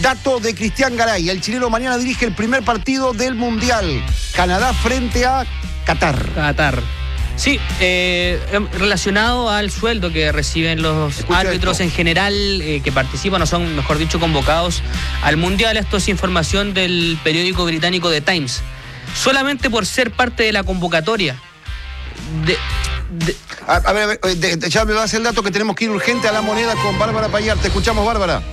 Dato de Cristian Garay. El chileno mañana dirige el primer partido del Mundial. Canadá frente a Qatar. Sí, relacionado al sueldo que reciben los árbitros en general que participan o son, mejor dicho, convocados al Mundial. Esto es información del periódico británico The Times. Solamente por ser parte de la convocatoria. A ver, ya me vas el dato que tenemos que ir urgente a La Moneda con Bárbara Payar. Te escuchamos, Bárbara.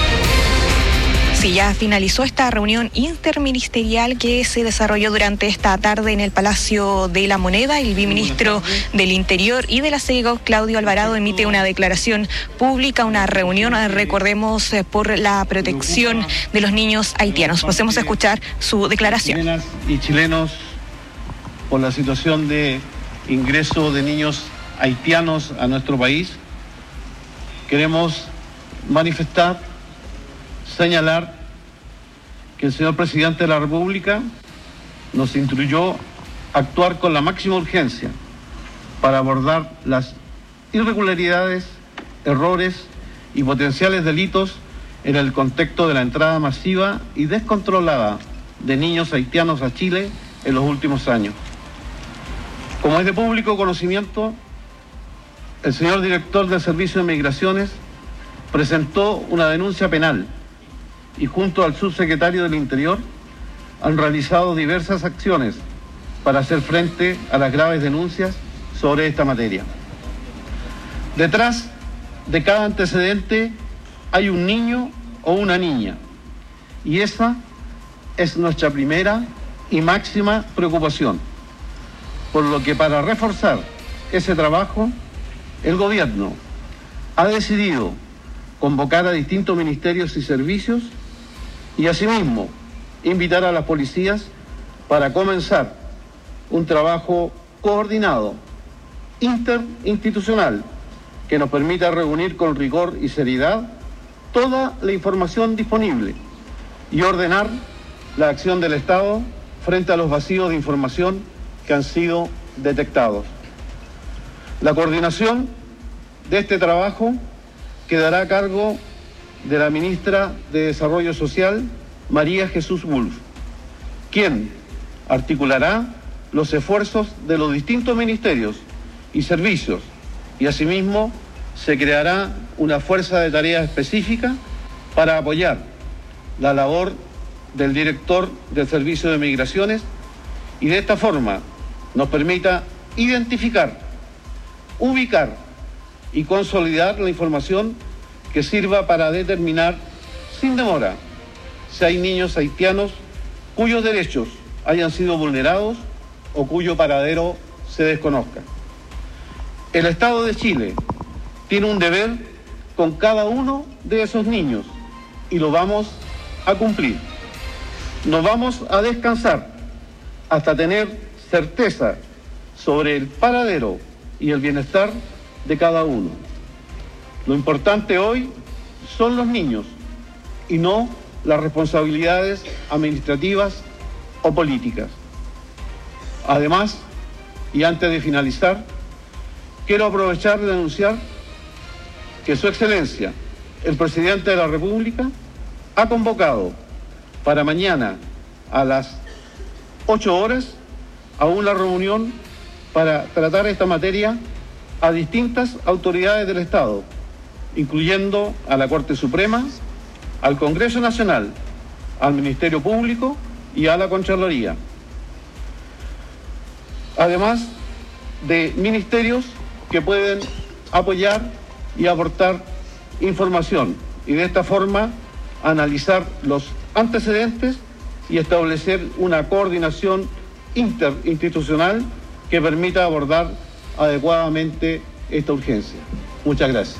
Sí, ya finalizó esta reunión interministerial que se desarrolló durante esta tarde en el Palacio de la Moneda. El viceministro del Interior y de la SEGO, Claudio Alvarado, emite una declaración pública, una reunión, recordemos, por la protección de los niños haitianos. Pasemos a escuchar su declaración. Chilenas y chilenos, por la situación de ingreso de niños haitianos a nuestro país, queremos manifestar, señalar que el señor presidente de la República nos instruyó a actuar con la máxima urgencia para abordar las irregularidades, errores y potenciales delitos en el contexto de la entrada masiva y descontrolada de niños haitianos a Chile en los últimos años. Como es de público conocimiento, el señor director del Servicio de Migraciones presentó una denuncia penal y junto al subsecretario del Interior han realizado diversas acciones para hacer frente a las graves denuncias sobre esta materia. Detrás de cada antecedente hay un niño o una niña, y esa es nuestra primera y máxima preocupación, por lo que para reforzar ese trabajo, el gobierno ha decidido convocar a distintos ministerios y servicios y asimismo invitar a las policías para comenzar un trabajo coordinado, interinstitucional, que nos permita reunir con rigor y seriedad toda la información disponible y ordenar la acción del Estado frente a los vacíos de información que han sido detectados. La coordinación de este trabajo quedará a cargo de la ministra de Desarrollo Social, María Jesús Wolf, quien articulará los esfuerzos de los distintos ministerios y servicios, y asimismo se creará una fuerza de tarea específica para apoyar la labor del director del Servicio de Migraciones y de esta forma nos permita identificar, ubicar y consolidar la información que sirva para determinar sin demora si hay niños haitianos cuyos derechos hayan sido vulnerados o cuyo paradero se desconozca. El Estado de Chile tiene un deber con cada uno de esos niños y lo vamos a cumplir. No vamos a descansar hasta tener certeza sobre el paradero y el bienestar de cada uno. Lo importante hoy son los niños y no las responsabilidades administrativas o políticas. Además, y antes de finalizar, quiero aprovechar de anunciar que Su Excelencia, el Presidente de la República, ha convocado para mañana a las 8 horas a una reunión para tratar esta materia a distintas autoridades del Estado, incluyendo a la Corte Suprema, al Congreso Nacional, al Ministerio Público y a la Contraloría. Además de ministerios que pueden apoyar y aportar información y de esta forma analizar los antecedentes y establecer una coordinación interinstitucional que permita abordar adecuadamente esta urgencia. Muchas gracias.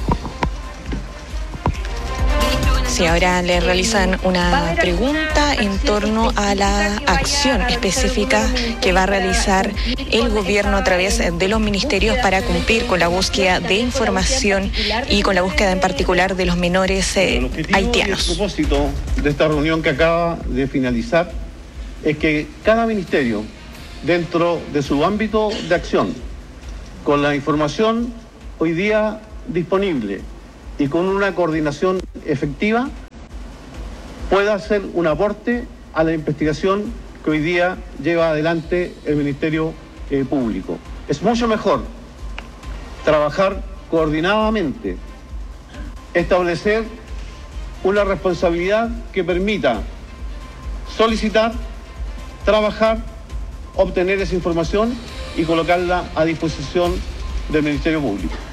Sí, ahora le realizan una pregunta en torno a la acción específica que va a realizar el gobierno a través de los ministerios para cumplir con la búsqueda de información y con la búsqueda en particular de los menores haitianos. El propósito de esta reunión que acaba de finalizar es que cada ministerio, dentro de su ámbito de acción, con la información hoy día disponible y con una coordinación efectiva, pueda ser un aporte a la investigación que hoy día lleva adelante el Ministerio Público. Es mucho mejor trabajar coordinadamente, establecer una responsabilidad que permita solicitar, trabajar, obtener esa información y colocarla a disposición del Ministerio Público.